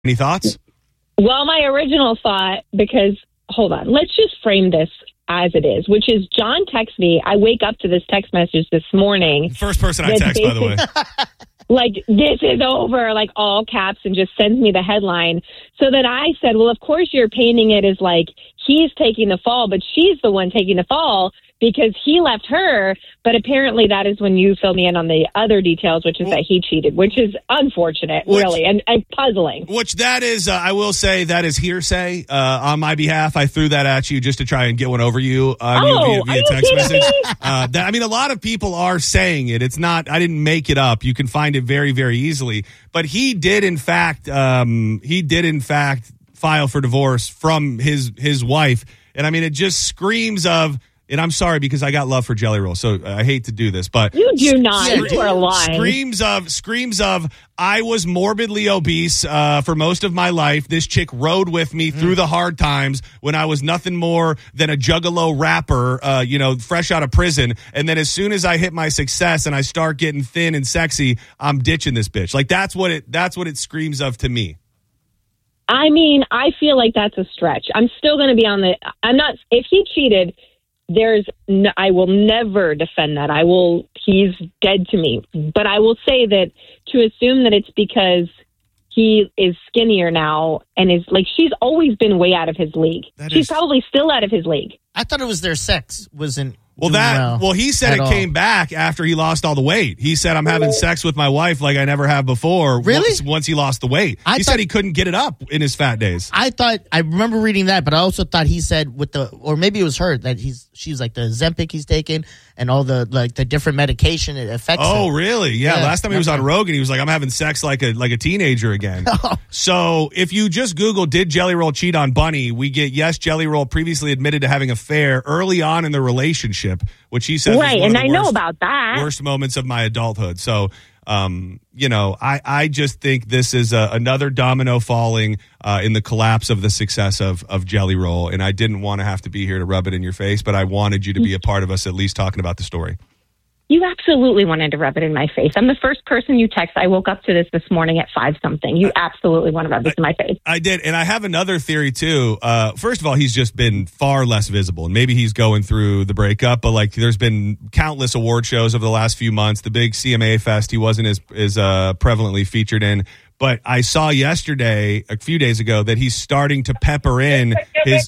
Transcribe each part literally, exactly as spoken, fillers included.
Any thoughts? Well, my original thought, because, hold on, let's just frame this as it is, which is John texts me. I wake up to this text message this morning. First person I text, by the way. Like, this is over, like all caps, and just sends me the headline. So then I said, well, of course you're painting it as like he's taking the fall, but she's the one taking the fall because he left her. But apparently that is when you fill me in on the other details, which is well, that he cheated, which is unfortunate, which, really, and, and puzzling. Which that is, uh, I will say, that is hearsay uh, on my behalf. I threw that at you just to try and get one over you, uh, oh, via, via text message. Uh, that, I mean, a lot of people are saying it. It's not, I didn't make it up. You can find it very, very easily. But he did, in fact, um, he did, in fact, file for divorce from his his wife. And I mean, it just screams of, and I'm sorry because I got love for Jelly Roll, so I hate to do this, but you do not. Sc- you are lying. Screams of, screams of, I was morbidly obese uh, for most of my life. This chick rode with me mm. through the hard times when I was nothing more than a juggalo rapper, uh, you know, fresh out of prison. And then as soon as I hit my success and I start getting thin and sexy, I'm ditching this bitch. Like that's what it. That's what it screams of to me. I mean, I feel like that's a stretch. I'm still going to be on the. I'm not. If he cheated. There's, no, I will never defend that. I will, he's dead to me. But I will say that to assume that it's because he is skinnier now and is like, she's always been way out of his league. That she's is, probably still out of his league. I thought it was their sex wasn't. Well, that well, well, he said it all. came back after he lost all the weight. He said, I'm having sex with my wife like I never have before. Really? Once, once he lost the weight. I he thought, said he couldn't get it up in his fat days. I thought, I remember reading that, but I also thought he said with the, or maybe it was her, that he's, she's like the Ozempic he's taking and all the, like the different medication it affects Oh, him. really? Yeah, yeah. Last time he was on Rogan, he was like, I'm having sex like a like a teenager again. So if you just Google, did Jelly Roll cheat on Bunny? We get, yes, Jelly Roll previously admitted to having an affair early on in the relationship, which he said right, was one and of the I worst, know about that. worst moments of my adulthood. So, um, you know, I, I just think this is a, another domino falling uh, in the collapse of the success of, of Jelly Roll. And I didn't want to have to be here to rub it in your face, but I wanted you to be a part of us at least talking about the story. You absolutely wanted to rub it in my face. I'm the first person you text. I woke up to this this morning at five something. You absolutely want to rub this in my face. I did. And I have another theory too. Uh, first of all, he's just been far less visible and maybe he's going through the breakup, but like there's been countless award shows over the last few months. The big C M A Fest, he wasn't as, as uh, prevalently featured in, but I saw yesterday, a few days ago, that he's starting to pepper in his.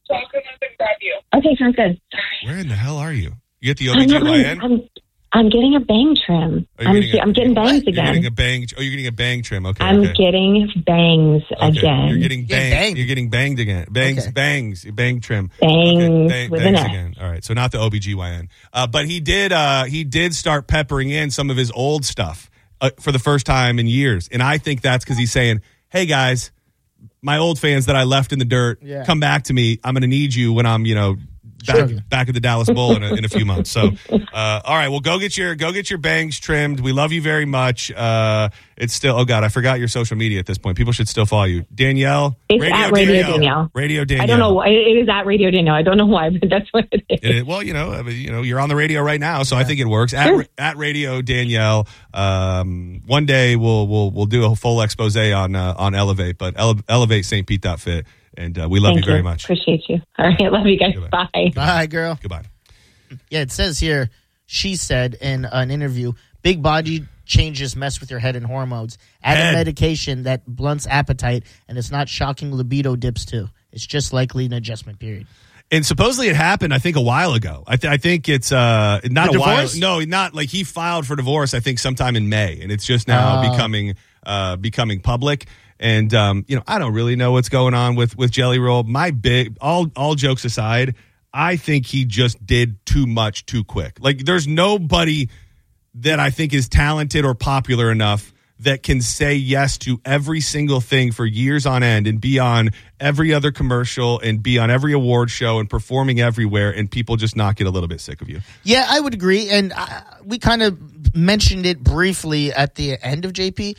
Okay, sounds good. Where in the hell are you? You at the O B G Y N? I'm, I'm getting a bang trim. I'm, getting a, I'm getting bangs what? again. You're getting a bang. Oh, you're getting a bang trim. Okay. I'm okay. getting bangs okay. again. You're getting bang, banged. You're getting banged again. Bangs, okay. bangs, bang trim. Bangs, okay. bang, with bangs an again. All right. So not the O B G Y N. Uh, but he did. Uh, he did start peppering in some of his old stuff uh, for the first time in years, and I think that's because he's saying, "Hey guys, my old fans that I left in the dirt, yeah. come back to me. I'm going to need you when I'm, you know." Back, sure. back at the Dallas Bowl in a, in a few months. So, uh, all right, well, go get your go get your bangs trimmed. We love you very much. Uh, it's still, oh God, I forgot your social media at this point. People should still follow you, Danielle. It's Radio at Radio Danielle. Danielle. Radio Danielle. I don't know why it is at Radio Danielle. I don't know why, but that's what it is. It, well, you know, I mean, you know, you're on the radio right now, so yeah. I think it works. At sure. at Radio Danielle. Um, one day we'll we'll we'll do a full expose on uh, on Elevate, but ele- Elevate Saint Pete dot fit. And uh, we love Thank you very you. much. Appreciate you. All right. Love you guys. Goodbye. Bye. Bye, girl. Goodbye. Yeah, it says here, she said in an interview, big body changes mess with your head and hormones. Add head. a medication that blunts appetite, and it's not shocking libido dips too. It's just likely an adjustment period. And supposedly it happened, I think, a while ago. I, th- I think it's uh, not the a divorce? while. No, not like he filed for divorce, I think, sometime in May. And it's just now oh. becoming uh, becoming public. And, um, you know, I don't really know what's going on with, with Jelly Roll. My big, all all jokes aside, I think he just did too much too quick. Like, there's nobody that I think is talented or popular enough that can say yes to every single thing for years on end and be on every other commercial and be on every award show and performing everywhere, and people just not get a little bit sick of you. Yeah, I would agree. And I, we kind of mentioned it briefly at the end of J P.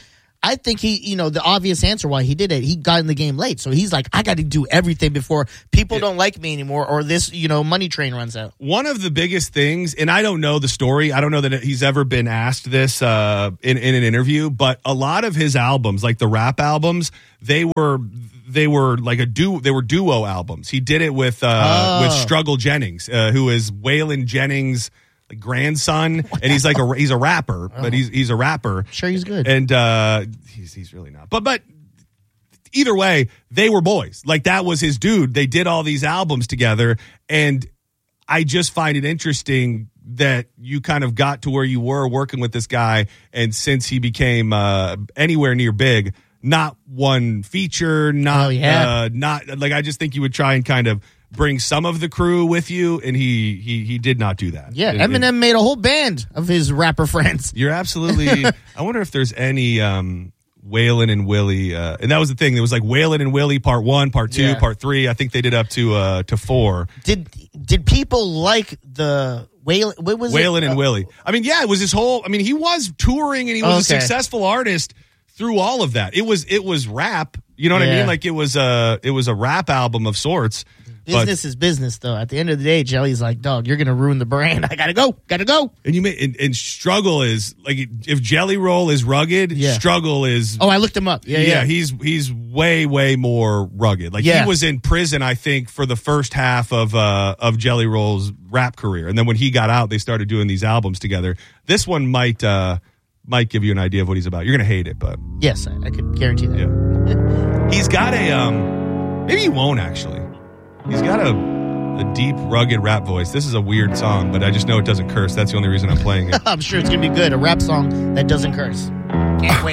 I think he, you know, the obvious answer why he did it, he got in the game late. So he's like, I got to do everything before people don't like me anymore or this, you know, money train runs out. One of the biggest things, and I don't know the story, I don't know that he's ever been asked this uh, in, in an interview, but a lot of his albums, like the rap albums, they were they were like a duo, they were duo albums. He did it with uh, Oh. with Struggle Jennings, uh, who is Waylon Jennings' like, grandson, and he's like a he's a rapper, but he's he's a rapper. Sure, he's good. And uh, he's he's really not. But but either way, they were boys. Like that was his dude. They did all these albums together, and I just find it interesting that you kind of got to where you were working with this guy, and since he became uh, anywhere near big, not one feature, not Oh, yeah. uh, not like I just think you would try and kind of bring some of the crew with you, and he he he did not do that. Yeah, And- Eminem and made a whole band of his rapper friends. you're absolutely. I wonder if there's any um, Waylon and Willie, uh, and that was the thing. There was like Waylon and Willie part one, part two, Yeah. part three. I think they did up to uh, to four. Did did people like the Waylon? What was Waylon it? and Uh, Willie. I mean, yeah, it was his whole. I mean, he was touring and he was a Okay. successful artist through all of that. It was it was rap. You know what I Yeah. mean? Like it was a it was a rap album of sorts. But, Business is business, though. At the end of the day, Jelly's like, dog, you're gonna ruin the brand. I gotta go, gotta go. and you may, and, and struggle is like if Jelly Roll is rugged, Yeah. struggle is Oh, I looked him up. Yeah, yeah, yeah. he's he's way way more rugged. Like Yeah. he was in prison, I think, for the first half of uh of Jelly Roll's rap career, and then when he got out, they started doing these albums together. This one might uh might give you an idea of what he's about. You're gonna hate it, but Yes, I, I could guarantee that. yeah, he's got a um maybe he won't actually. He's got a a deep rugged rap voice. This is a weird song, but I just know it doesn't curse. That's the only reason I'm playing it. I'm sure it's gonna be good. A rap song that doesn't curse. Can't wait.